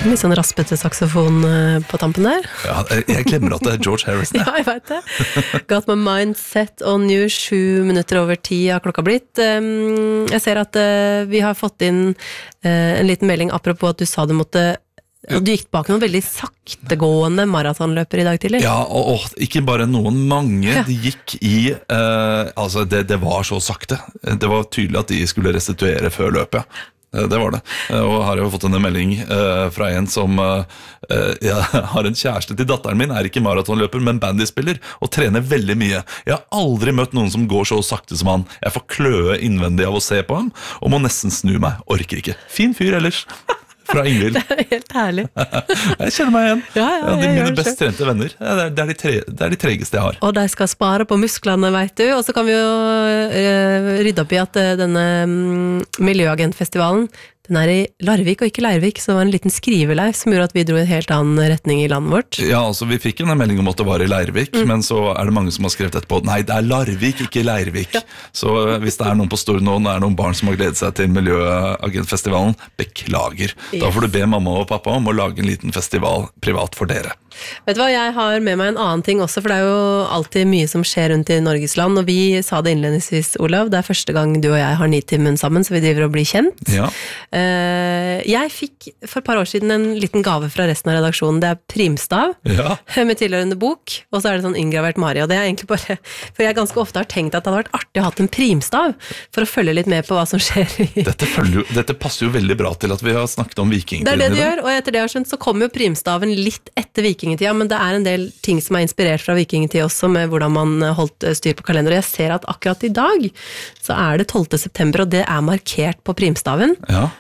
Litt sånn raspete saksofon på tampen der. Ja, jeg glemmer at det George Harrison. Ja, jeg vet det. Got my mind set on you, 7 minutter over 10 har klokka blitt. Jeg ser at vi har fått inn en liten melding apropos at du sa du måtte du gikk bak noen veldig saktegående maratonløper i dag tidlig. Ja, og ikke bare noen, mange de gikk i altså det var så sakte. Det var tydelig at de skulle restituere før løpet. Det var det. Og her har jeg fått en melding fra en som jeg har en kjæreste til datteren min, ikke maratonløper, men bandyspiller, og trener veldig mye. Jeg har aldri møtt noen som går så sakte som han. Jeg får kløe innvendig av å se på ham, og må nesten snu meg. Orker ikke. Fin fyr ellers. Fra Ingvild. Det helt herlig. Jeg kjenner meg igjen. Ja, de er mine best trente venner. Det er de tregeste jeg har. Og de skal spare på musklene, vet du. Og så kan vi jo rydde opp i at denne Miljøagentfestivalen, den er i Larvik og ikke Leirvik, så det var en liten skriveleif som gjorde at vi dro i en helt annen retning i landet vårt. Ja, altså vi fikk en melding om at det var i Leirvik, men så er det mange som har skrevet etterpå, nei, det er Larvik, ikke Leirvik. Ja. Så hvis det er noen på Stord nå, det er noen barn som har gledet seg til Miljøagentfestivalen, beklager. Yes. Da får du be mamma og pappa om å lage en liten festival privat for dere. Vet du hva, jeg har med meg en annen ting også, for det er jo alltid mye som skjer rundt i Norges land, og vi sa det innledningsvis, Olav, det er første gang du og jeg har Nitimen sammen, så vi driver og blir kjent. Ja. Jeg fikk for et par år siden en liten gave fra resten av redaksjonen, det er primstav, med tilhørende bok, og så er det sånn inngravert Mari, og det er egentlig bare, for jeg ganske ofte har tenkt at det hadde vært artig å ha en primstav, for å følge litt med på hva som skjer i... Dette passer jo veldig bra til at vi har snakket om vikingtiden. Det er det du gjør, og etter det jeg har skjønt, så kommer jo primstaven litt etter vikingtida, men det er en del ting som er inspirert fra vikingtid også, med hvordan man holdt styr på kalender, og jeg ser at akkurat i dag så er det 12. september, og det er markert på primstaven. Ja.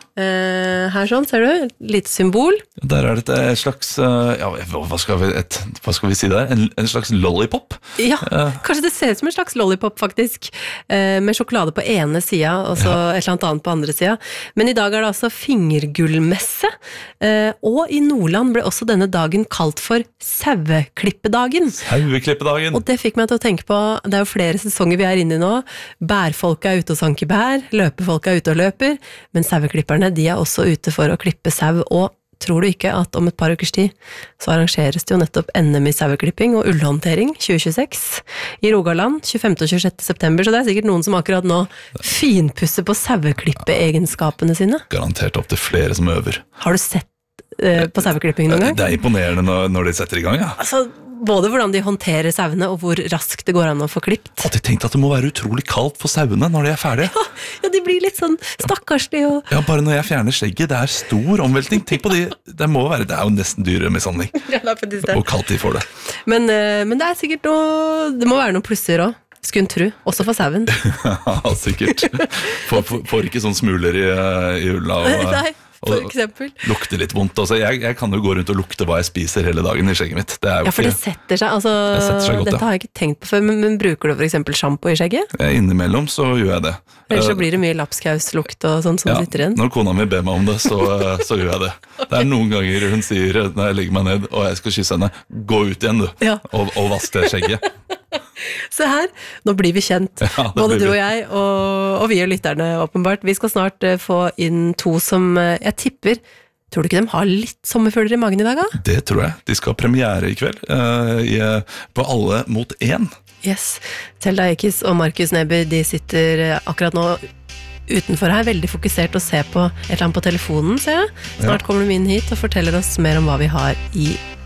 Her sånn, ser du? Litt symbol. Der er det et slags, ja, hva skal vi si der? En slags lollipop? Ja, kanskje det ser ut som en slags lollipop faktisk, med sjokolade på ene sida, og så et eller annet på andre sida. Men i dag er det altså fingergullmesse, og i Nordland ble også denne dagen kalt for saueklippedagen. Saueklippedagen! Og det fikk meg til å tenke på, det er jo flere sesonger vi er inne i nå, bærfolk er ute og sanker bær, løpefolk er ute og løper, men saueklipperne de er også ute for å klippe sau, og tror du ikke at om et par ukers tid så arrangeres det jo nettopp NM i saueklipping og ullhåndtering 2026 i Rogaland 25. og 26. september, så det er sikkert noen som akkurat nå finpusser på saueklippe-egenskapene sine. Garantert opp til flere som øver. Har du sett på saueklipping noen gang? Det er imponerende når de setter i gang, ja. Altså, både hvordan de håndterer sauene, og hvor raskt det går an å få klipt. Jeg hadde tenkt at det må være utrolig kaldt for sauene når de er ferdige. Ja, de blir litt sånn stakkarslige. Og... Ja, bare når jeg fjerner skjegget, det er stor omveltning. Tenk på det må være, det er jo nesten dyremishandling. Ja, det er faktisk det. Og kaldt de får det. Men det er sikkert noe, det må være noen plusser også. Skulle en tro, også for sauen. Ja, sikkert. Får ikke sånn smuler i ulla. Nei. For eksempel. Lukter litt vondt. Altså, jeg kan jo gå rundt og lukte hva jeg spiser hele dagen i skjegget mitt. Det er jo ja, for det setter seg. Altså, det setter seg godt, dette har jeg ikke tenkt på før, men bruker du for eksempel shampoo i skjegget? Innimellom så gjør jeg det. Ellers så blir det mye lapskauslukt og sånn som sitter igjen. Når kona mi ber meg om det, så gjør jeg det. Okay. Det er noen ganger hun sier, når jeg legger meg ned og jeg skal kysse henne, gå ut igjen du, og vask det skjegget. Se her, nå blir vi kjent, både du og jeg, og vi og lytterne åpenbart. Vi skal snart få inn to som jeg tipper, tror du ikke de har litt sommerfugler i magen i dag da? Det tror jeg. De skal ha premiere i kveld, på Alle mot 1. Yes, Telda Eikis og Markus Neby, de sitter akkurat nå utenfor her, veldig fokusert å se på et eller annet på telefonen, ser jeg. Snart kommer de inn hit og forteller oss mer om hva vi har i